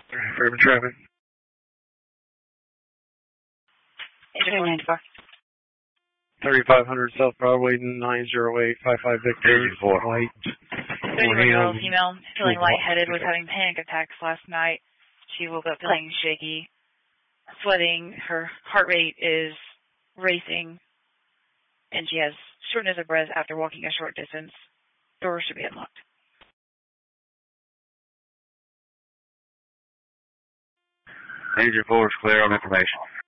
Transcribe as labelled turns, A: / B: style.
A: Urban traffic.
B: Agent 494.
A: 3500 South Broadway, 90855 Victor.
C: Agent 4.
A: White.
B: 31-year-old female, feeling lightheaded, was having panic attacks last night. She woke up feeling shaky, sweating. Her heart rate is racing, and she has shortness of breath after walking a short distance. Doors should be unlocked.
C: Agent 4 is clear on information.